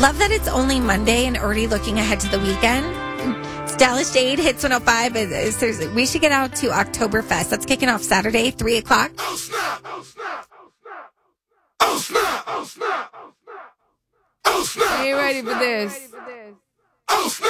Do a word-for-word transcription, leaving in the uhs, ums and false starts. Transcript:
Love that it's only Monday and already looking ahead to the weekend. Stylish Jade hits one oh five. Is, is, we should get out to Oktoberfest. That's kicking off Saturday, three o'clock. Oh, snap! Oh, snap! Oh, snap! Oh, snap! Oh, snap! Oh, snap! Are you ready for this? Oh, snap!